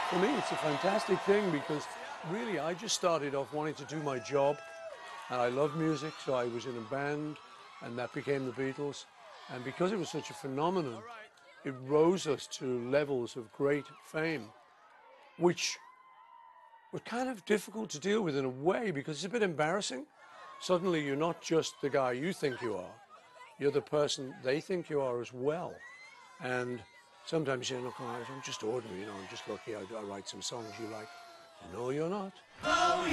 For me, it's a fantastic thing because really I just started off wanting to do my job and I love music, so I was in a band and that became the Beatles. And because it was such a phenomenon, it rose us to levels of great fame, which were kind of difficult to deal with in a way because it's a bit embarrassing. Suddenly you're not just the guy you think you are, you're the person they think you are as well. And sometimes you say, look, I'm just ordinary, I'm just lucky I write some songs you like. No, you're not.